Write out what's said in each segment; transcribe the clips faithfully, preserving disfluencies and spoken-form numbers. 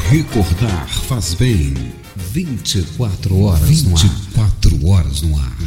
Recordar faz bem. vinte e quatro horas vinte e quatro horas no ar.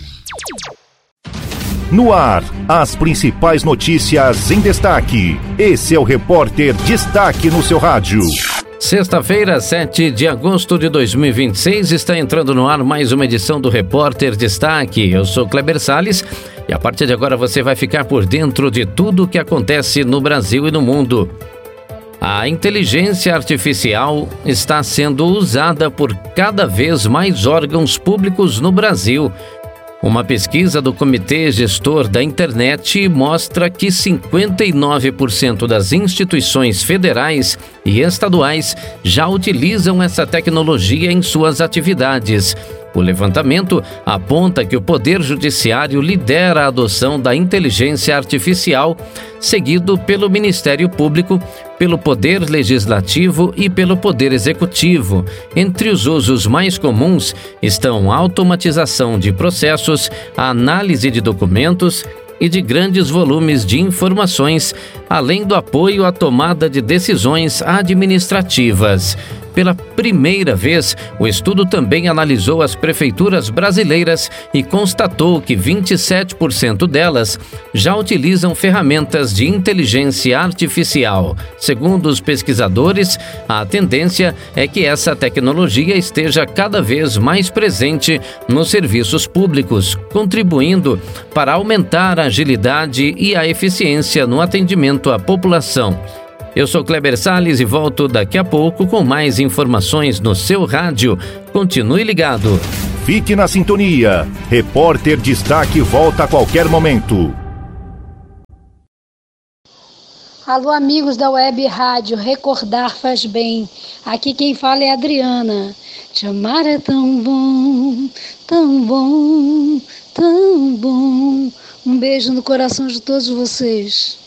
No ar, as principais notícias em destaque. Esse é o Repórter Destaque no seu rádio. Sexta-feira, sete de agosto de dois mil e vinte e seis, está entrando no ar mais uma edição do Repórter Destaque. Eu sou Kleber Salles e a partir de agora você vai ficar por dentro de tudo o que acontece no Brasil e no mundo. A inteligência artificial está sendo usada por cada vez mais órgãos públicos no Brasil. Uma pesquisa do Comitê Gestor da Internet mostra que cinquenta e nove por cento das instituições federais e estaduais já utilizam essa tecnologia em suas atividades. O levantamento aponta que o Poder Judiciário lidera a adoção da inteligência artificial, seguido pelo Ministério Público, pelo Poder Legislativo e pelo Poder Executivo. Entre os usos mais comuns estão a automatização de processos, a análise de documentos e de grandes volumes de informações, além do apoio à tomada de decisões administrativas. Pela primeira vez, o estudo também analisou as prefeituras brasileiras e constatou que vinte e sete por cento delas já utilizam ferramentas de inteligência artificial. Segundo os pesquisadores, a tendência é que essa tecnologia esteja cada vez mais presente nos serviços públicos, contribuindo para aumentar a agilidade e a eficiência no atendimento à população. Eu sou Kleber Salles e volto daqui a pouco com mais informações no seu rádio. Continue ligado. Fique na sintonia. Repórter Destaque volta a qualquer momento. Alô, amigos da Web Rádio, recordar faz bem. Aqui quem fala é a Adriana. Te amar é tão bom, tão bom, tão bom. Um beijo no coração de todos vocês.